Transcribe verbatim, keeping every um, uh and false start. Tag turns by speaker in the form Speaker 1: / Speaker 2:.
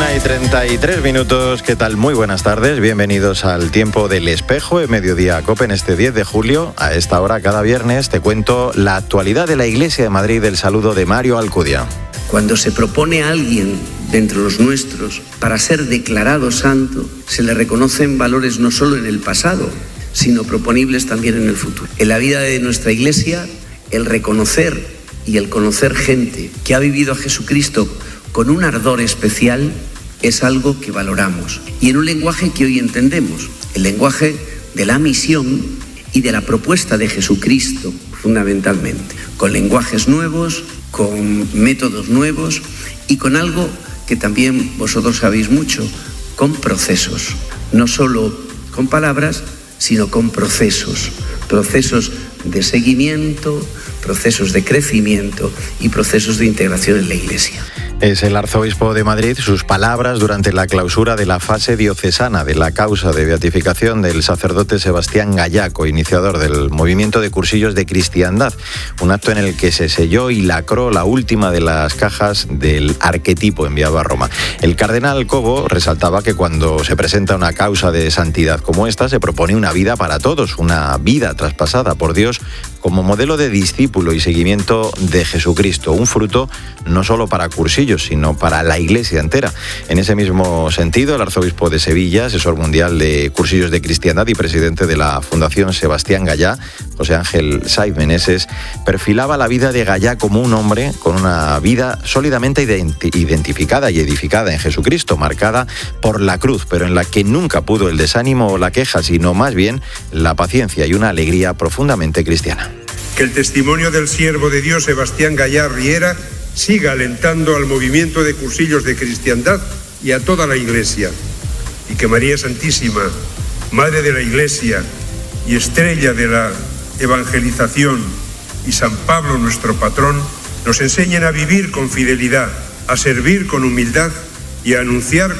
Speaker 1: una y treinta y tres minutos, ¿qué tal? Muy buenas tardes, bienvenidos al Tiempo del Espejo, en Mediodía Cope, en este diez de julio. A esta hora, cada viernes, te cuento la actualidad de la Iglesia de Madrid, el saludo de Mario Alcudia.
Speaker 2: Cuando se propone a alguien de entre los nuestros para ser declarado santo, se le reconocen valores no solo en el pasado, sino proponibles también en el futuro. En la vida de nuestra Iglesia, el reconocer y el conocer gente que ha vivido a Jesucristo con un ardor especial es algo que valoramos. Y en un lenguaje que hoy entendemos, el lenguaje de la misión y de la propuesta de Jesucristo, fundamentalmente. Con lenguajes nuevos, con métodos nuevos y con algo que también vosotros sabéis mucho, con procesos. No solo con palabras, sino con procesos. Procesos de seguimiento, procesos de crecimiento y procesos de integración en la Iglesia.
Speaker 1: Es el arzobispo de Madrid, sus palabras durante la clausura de la fase diocesana de la causa de beatificación del sacerdote Sebastián Gallaco, iniciador del movimiento de cursillos de cristiandad, un acto en el que se selló y lacró la última de las cajas del arquetipo enviado a Roma. El cardenal Cobo resaltaba que cuando se presenta una causa de santidad como esta, se propone una vida para todos, una vida traspasada por Dios como modelo de discípulo y seguimiento de Jesucristo, un fruto no solo para cursillos, sino para la Iglesia entera. En ese mismo sentido, el arzobispo de Sevilla, asesor mundial de cursillos de cristiandad y presidente de la Fundación Sebastián Gallá, José Ángel Saiz Meneses, perfilaba la vida de Gallá como un hombre con una vida sólidamente identi- identificada y edificada en Jesucristo, marcada por la cruz, pero en la que nunca pudo el desánimo o la queja, sino más bien la paciencia y una alegría profundamente cristiana.
Speaker 3: Que el testimonio del siervo de Dios Sebastián Gallá Riera siga alentando al movimiento de cursillos de cristiandad y a toda la Iglesia, y que María Santísima, Madre de la Iglesia y estrella de la evangelización, y San Pablo, nuestro patrón, nos enseñen a vivir con fidelidad, a servir con humildad y a anunciar